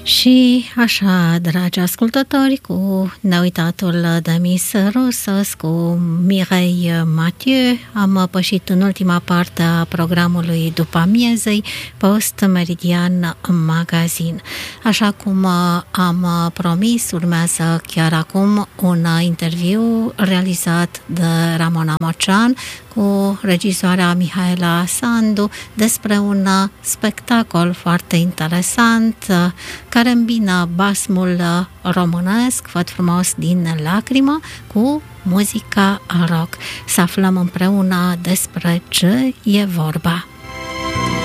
Și așa, dragi ascultători, cu neuitatul Demis Roussos, cu Mireille Mathieu, am pășit în ultima parte a programului după amiezei, Post Meridian Magazin. Așa cum am promis, urmează chiar acum un interviu realizat de Ramona Mocean cu regizoarea Mihaela Sandu despre un spectacol foarte interesant care îmbină basmul românesc, Făt frumos din lacrimă, cu muzica rock. Să aflăm împreună despre ce e vorba.